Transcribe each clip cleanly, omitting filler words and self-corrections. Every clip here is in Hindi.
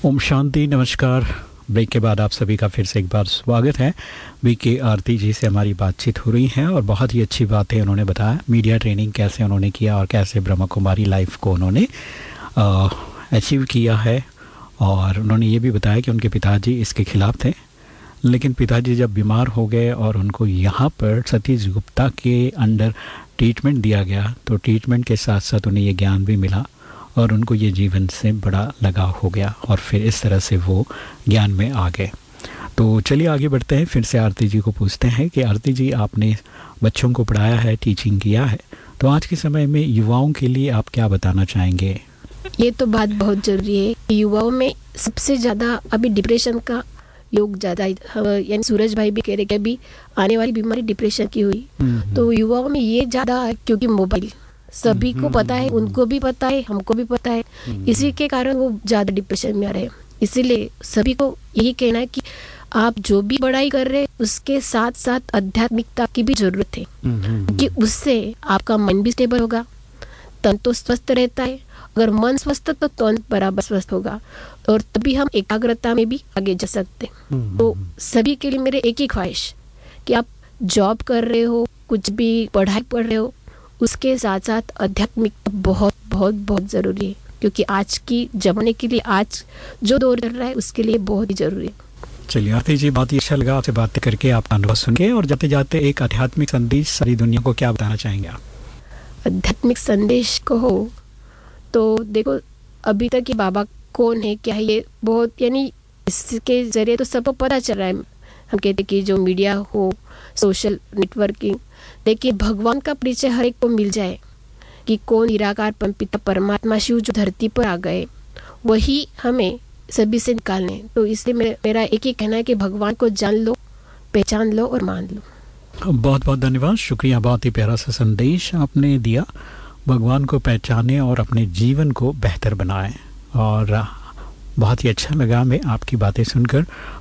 ओम शांति, नमस्कार। ब्रेक के बाद आप सभी का फिर से एक बार स्वागत है। बीके आरती जी से हमारी बातचीत हो रही है और बहुत ही अच्छी बातें उन्होंने बताया। मीडिया ट्रेनिंग कैसे उन्होंने किया और कैसे ब्रह्मा कुमारी लाइफ को उन्होंने अचीव किया है। और उन्होंने ये भी बताया कि उनके पिताजी इसके खिलाफ थे, लेकिन पिताजी जब बीमार हो गए और उनको यहाँ पर सतीश गुप्ता के अंडर ट्रीटमेंट दिया गया, तो ट्रीटमेंट के साथ साथ उन्हें ये ज्ञान भी मिला और उनको ये जीवन से बड़ा लगाव हो गया और फिर इस तरह से वो ज्ञान में आ गए। तो चलिए आगे बढ़ते हैं। फिर से आरती जी को पूछते हैं कि आरती जी, आपने बच्चों को पढ़ाया है, टीचिंग किया है, तो आज के समय में युवाओं के लिए आप क्या बताना चाहेंगे? ये तो बात बहुत ज़रूरी है कि युवाओं में सबसे ज़्यादा अभी डिप्रेशन का योग ज़्यादा, यानी सूरज भाई भी कह रहे कि अभी आने वाली बीमारी डिप्रेशन की हुई। तो युवाओं में ये ज़्यादा है क्योंकि मोबाइल सभी को पता है, उनको भी पता है, हमको भी पता है। इसी के कारण वो ज़्यादा डिप्रेशन में आ रहे हैं। इसीलिए सभी को यही कहना है कि आप जो भी पढ़ाई कर रहे हैं उसके साथ साथ आध्यात्मिकता की भी जरूरत है, कि उससे आपका मन भी स्टेबल होगा, तन तो स्वस्थ रहता है। अगर मन स्वस्थ तो तन बराबर स्वस्थ होगा और तभी हम एकाग्रता में भी आगे जा सकते हैं। तो सभी के लिए मेरे एक ही ख्वाहिश कि आप जॉब कर रहे हो, कुछ भी पढ़ाई पढ़ रहे हो, उसके साथ साथ आध्यात्मिकता बहुत बहुत बहुत ज़रूरी है, क्योंकि आज की जमाने के लिए, आज जो दौर चल रहा है उसके लिए बहुत ही ज़रूरी है। चलिए आरती जी, बहुत ही अच्छा लगा आपसे बातें करके, आपका अनुभव सुन के। और जाते जाते एक आध्यात्मिक संदेश सारी दुनिया को क्या बताना चाहेंगे आप? आध्यात्मिक संदेश को हो तो देखो, अभी तक ये बाबा कौन है, क्या है, ये बहुत, यानी इसके जरिए तो सबको पता चल रहा है। हम कहते कि जो मीडिया हो, सोशल नेटवर्किंग, देखिए भगवान का परिचय हर एक को मिल जाए कि कौन निराकार परमपिता परमात्मा शिव जो धरती पर आ गए, वही हमें सभी से निकालने। तो इसलिए मेरा एक ही कहना है कि भगवान को जान लो, पहचान लो और मान लो। बहुत बहुत धन्यवाद, शुक्रिया। बहुत ही प्यारा सा संदेश आपने दिया। भगवान को पहचाने और अपने जीवन को बेहतर बनाएं। और बहुत ही अच्छा लगा हमें आपकी बातें सुनकर।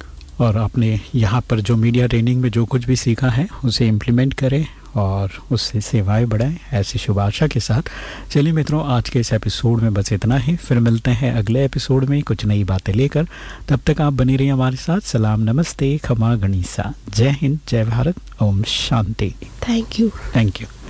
और आपने यहाँ पर जो मीडिया ट्रेनिंग में जो कुछ भी सीखा है उसे इम्प्लीमेंट करें और उससे सेवाएं बढ़ाएं, ऐसी शुभ आशा के साथ। चलिए मित्रों, आज के इस एपिसोड में बस इतना ही। फिर मिलते हैं अगले एपिसोड में कुछ नई बातें लेकर। तब तक आप बनी रहिए हमारे साथ। सलाम, नमस्ते, खमा गणिसा, जय हिंद, जय Bharat, Om Shanti. Thank you. Thank you.